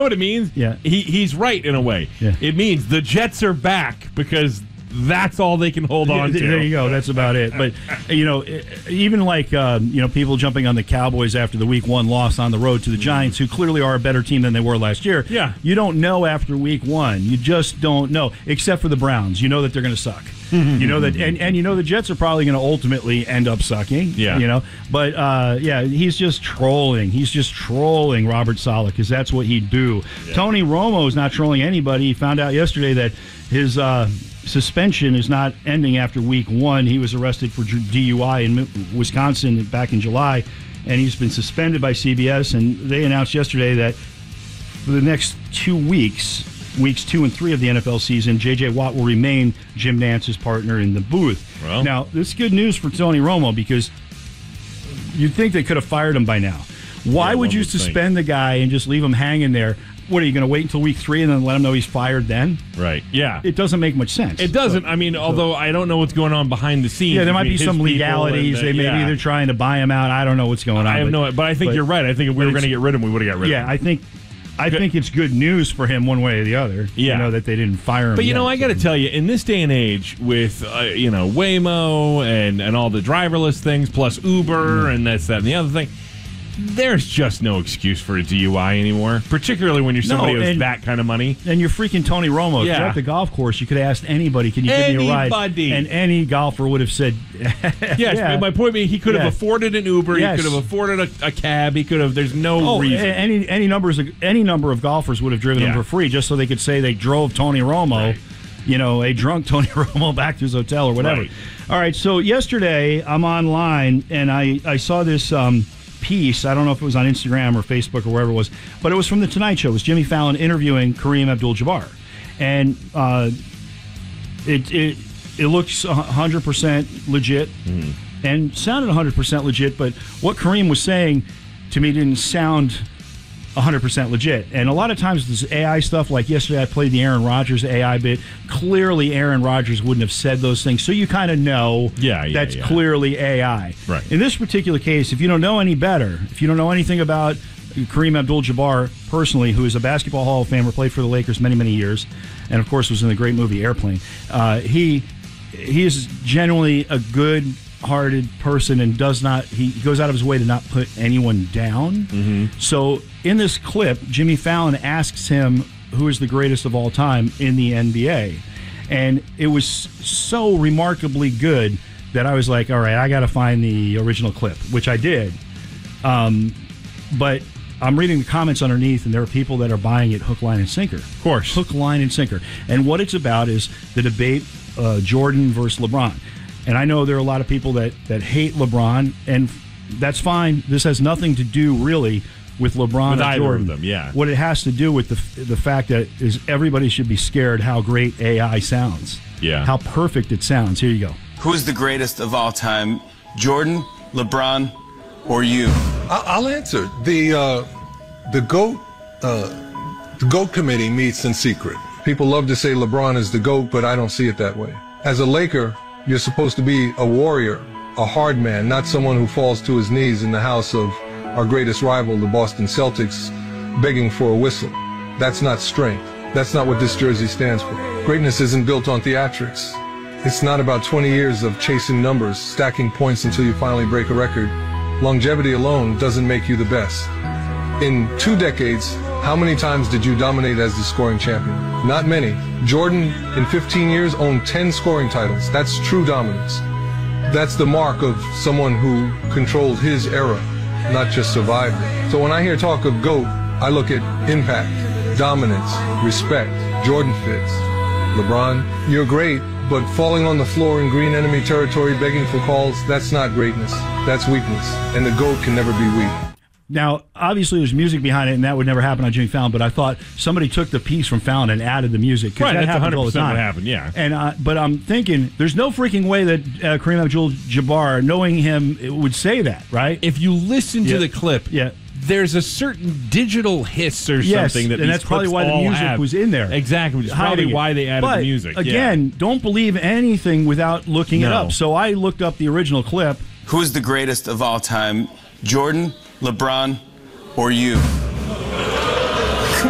what it means? Yeah. He's right in a way. Yeah. It means the Jets are back because that's all they can hold on to. There you go. That's about it. But, even like, people jumping on the Cowboys after the Week 1 loss on the road to the Giants, who clearly are a better team than they were last year. Yeah. You don't know after Week 1. You just don't know, except for the Browns. You know that they're going to suck. You know that, and you know the Jets are probably going to ultimately end up sucking. Yeah. But he's just trolling. He's just trolling Robert Saleh because that's what he'd do. Yeah. Tony Romo is not trolling anybody. He found out yesterday that his suspension is not ending after Week 1. He was arrested for DUI in Wisconsin back in July, and he's been suspended by CBS. And they announced yesterday that for the next 2 weeks. Weeks 2 and 3 of the NFL season, J.J. Watt will remain Jim Nance's partner in the booth. Well. Now, this is good news for Tony Romo because you'd think they could have fired him by now. Why would you suspend the guy and just leave him hanging there? What, are you going to wait until Week 3 and then let him know he's fired then? Right, yeah. It doesn't make much sense. It doesn't. Although I don't know what's going on behind the scenes. Yeah, there might be some legalities. They may be either trying to buy him out. I don't know what's going on. I have no idea. But I think you're right. I think if we were going to get rid of him, we would have got rid of him. Yeah, I think it's good news for him one way or the other. Yeah. That they didn't fire him. But, I got to tell you, in this day and age with, Waymo and all the driverless things plus Uber and that, and the other thing, there's just no excuse for a DUI anymore, particularly when you're somebody who has that kind of money. And you're freaking Tony Romo. Yeah. If you're at the golf course, you could have asked anybody, can you give me a ride? And any golfer would have said, yes. Yeah. My point being, he could have afforded an Uber. Yes. He could have afforded a cab. He could have. There's no reason. Any number of golfers would have driven him for free just so they could say they drove Tony Romo, a drunk Tony Romo back to his hotel or whatever. Right. All right, so yesterday I'm online and I saw this piece. I don't know if it was on Instagram or Facebook or wherever it was, but it was from The Tonight Show. It was Jimmy Fallon interviewing Kareem Abdul-Jabbar. And it looks 100% legit and sounded 100% legit, but what Kareem was saying to me didn't sound 100% legit. And a lot of times this AI stuff, like yesterday I played the Aaron Rodgers AI bit, clearly Aaron Rodgers wouldn't have said those things. So you kind of know that's clearly AI. Right. In this particular case, if you don't know any better, if you don't know anything about Kareem Abdul-Jabbar personally, who is a basketball Hall of Famer, played for the Lakers many, many years, and of course was in the great movie Airplane, he is genuinely a good-hearted person and he goes out of his way to not put anyone down. So in this clip, Jimmy Fallon asks him who is the greatest of all time in the NBA. And it was so remarkably good that I was like, all right, I got to find the original clip, which I did. But I'm reading the comments underneath, and there are people that are buying it hook, line, and sinker. Of course. Hook, line, and sinker. And what it's about is the debate Jordan versus LeBron. And I know there are a lot of people that hate LeBron, and that's fine. This has nothing to do, really, with LeBron or Jordan. Of them, yeah. What it has to do with the fact that is everybody should be scared how great AI sounds. Yeah. How perfect it sounds. Here you go. Who's the greatest of all time? Jordan, LeBron, or you? I'll answer. The GOAT committee meets in secret. People love to say LeBron is the GOAT, but I don't see it that way. As a Laker, you're supposed to be a warrior, a hard man, not someone who falls to his knees in the house of our greatest rival, the Boston Celtics, begging for a whistle. That's not strength. That's not what this jersey stands for. Greatness isn't built on theatrics. It's not about 20 years of chasing numbers, stacking points until you finally break a record. Longevity alone doesn't make you the best. In 2 decades, how many times did you dominate as the scoring champion? Not many. Jordan, in 15 years, owned 10 scoring titles. That's true dominance. That's the mark of someone who controlled his era, not just survived it. So when I hear talk of GOAT, I look at impact, dominance, respect. Jordan fits. LeBron, you're great, but falling on the floor in green enemy territory begging for calls, that's not greatness. That's weakness. And the GOAT can never be weak. Now, obviously, there's music behind it, and that would never happen on Jimmy Fallon. But I thought somebody took the piece from Fallon and added the music. Right, that that's 100% all the time. what happened. Yeah. And but I'm thinking, there's no freaking way that Kareem Abdul-Jabbar, knowing him, would say that, right? If you listen to the clip, there's a certain digital hiss or something that, and that's probably why the music was in there. Exactly, which is probably why they added the music. Again, don't believe anything without looking it up. So I looked up the original clip. Who's the greatest of all time? Jordan, LeBron, or you?